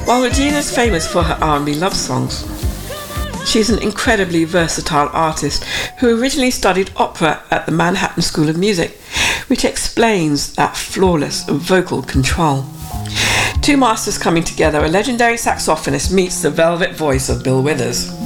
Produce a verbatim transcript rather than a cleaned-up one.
While Regina's famous for her R and B love songs, she's an incredibly versatile artist who originally studied opera at the Manhattan School of Music, which explains that flawless vocal control. Two masters coming together, a legendary saxophonist meets the velvet voice of Bill Withers.